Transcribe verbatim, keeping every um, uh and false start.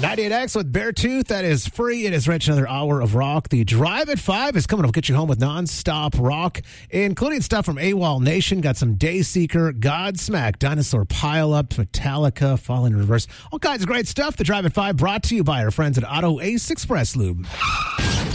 ninety-eight X with Beartooth. That is free. It is rich. Another hour of rock. The Drive at five is coming to get you home with nonstop rock, including stuff from AWOL Nation. Got some Dayseeker, Godsmack, Dinosaur Pileup, Metallica, Falling in Reverse. All kinds of great stuff. The Drive at five brought to you by our friends at Auto Ace Express Lube.